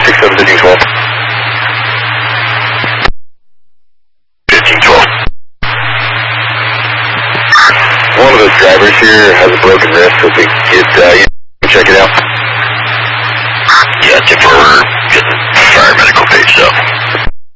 67, 1512. 1512. One of those drivers here has a broken wrist, so if we get, you can check it out. Yeah, 10-4, getting fire medical paged up.